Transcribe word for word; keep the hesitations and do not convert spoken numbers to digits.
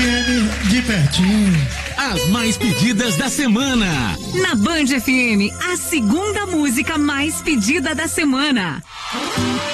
M de pertinho. As mais pedidas da semana. Na Band F M, a segunda música mais pedida da semana.